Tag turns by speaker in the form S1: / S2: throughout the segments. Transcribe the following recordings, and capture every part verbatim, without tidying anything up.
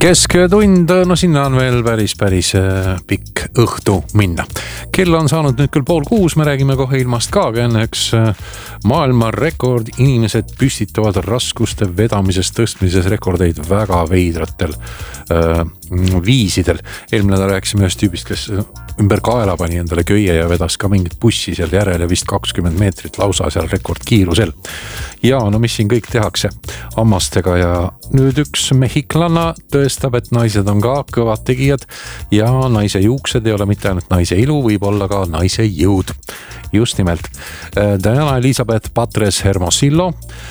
S1: Kesktund, no sinna on veel päris, päris pikk õhtu minna. Kell on saanud nüüd küll pool kuus, me räägime kohe ilmast ka, aga enne üks maailma rekord. Inimesed püstitavad raskuste vedamises, tõstmises rekordeid väga veidratel äh, viisidel. Eelmine nädal rääkisime ühest tüübist, kes ümber kaela pani endale köie ja vedas ka mingit bussi seal järele vist kakskümmend meetrit lausa seal rekordkiirusel. Ja no mis siin kõik tehakse hammastega ja nüüd üks mehhiklanna tõestab, et naised on ka kõvad tegijad ja naise juuksed ei ole mitte ainult naise ilu, võib olla ka naise jõud. Just nimelt. Diana Elizabeth Patres Hermosillo,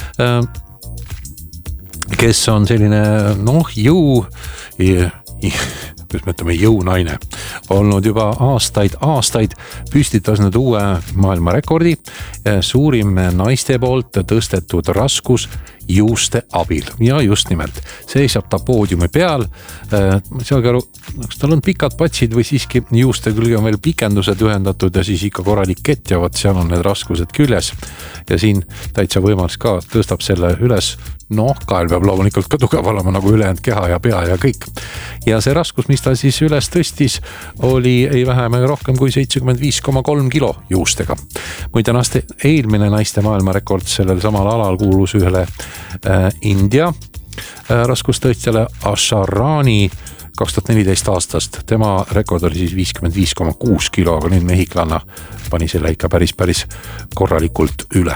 S1: kes on selline noh, jõu, kuidas me ütleme, jõunaine, olnud juba aastaid, aastaid püstitas nüüd uue maailma rekordi, suurim naiste poolt tõstetud raskus juuste abil. Ja just nimelt, seisab ta poodiumi peal, seal ka, kas tal on pikad patsid või siiski juuste külge on veel pikendused ühendatud ja siis ikka korralik kett ja võt seal on need raskused küljes. Ja siin täitsa võimalus ka tõstab selle üles, noh, kael peab loomulikult ka tugev olema nagu ülejäänud keha ja pea ja kõik. Ja see raskus, mis ta siis üles tõstis, oli ei vähem rohkem kui seitsekümmend viis koma kolm kilo juustega. Muide naiste, eelmine naiste maailma rekord sellel samal alal kuulus ühele äh, India äh, raskustõstjale Asharani kaks tuhat neliteist aastast. Tema rekord oli siis viiskümmend viis koma kuus kilo, aga nüüd mehhiklanna pani selle ikka päris, päris korralikult üle.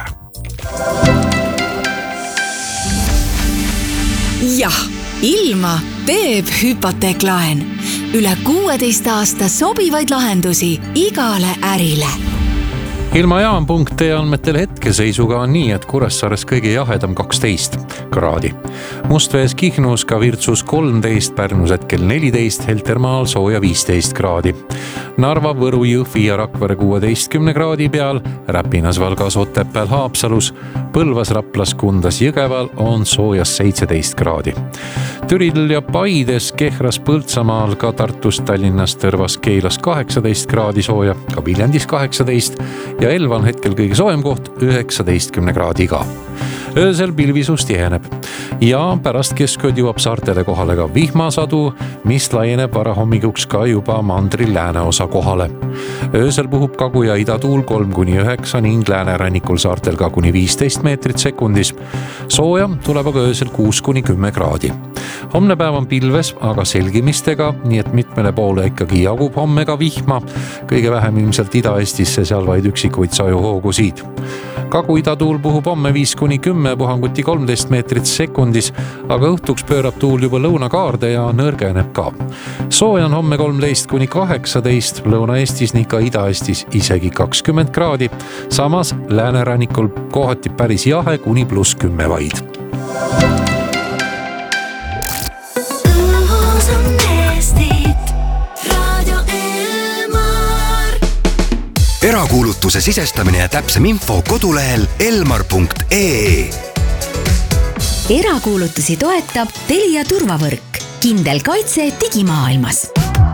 S2: Jah, ilma teeb hüpoteeklaen. Üle kuueteist aasta sobivaid lahendusi igale ärile.
S1: Ilmajaam punkt ee andmetel hetkeseisuga on nii, et Kuressaares kõige jahedam kaksteist kraadi. Mustvees Kihnus ka Virtsus kolmteist, Pärnus hetkel neliteist, Heltermaal sooja viisteist kraadi. Narva, Võru, Jõhvi ja Rakvere kuueteistkümne kraadi peal, Räpinas, Valgas, Otepääl, Haapsalus, Põlvas, Raplas, Kundas, Jõgeval on soojas seitseteist kraadi. Türil ja Paides, Kehras, Põltsamaal, ka Tartus, Tallinnas, Tõrvas, Keilas kaheksateist kraadi sooja, ka Viljandis kaheksateist ja Elva on hetkel kõige soojem koht üheksateistkümne kraadi ka. Öösel pilvisus tiheneb ja pärast keskööd jõuab saartele kohale ka vihmasadu, mis laieneb varahommikuks ka juba mandri lääneosa kohale. Öösel puhub kagu ja idatuul kolm kuni üheksa ning läänerannikul saartel ka kuni viisteist meetrit sekundis. Sooja tuleb aga öösel kuus kuni kümme kraadi. Homne päev on pilves, aga selgimistega, nii et mitmele poole ikkagi jagub homme ka vihma. Kõige vähem ilmselt Ida-Eestisse, seal vaid üksikuid sajuhoogusid. Kagu-idatuul puhub homme viis kuni kümme, puhanguti kolmteist meetrit sekundis, aga õhtuks pöörab tuul juba lõunakaarde ja nõrgeneb ka. Sooja on homme kolmteist kuni kaheksateist, Lõuna-Eestis ning ka Ida-Eestis isegi kakskümmend kraadi, samas läänerannikul kohati päris jahe kuni pluss kümme vaid.
S3: Erakuulutuse sisestamine ja täpsem info kodulehel elmar punkt ee.
S2: Erakuulutusi toetab Telia turvavõrk. Kindel kaitse digimaailmas.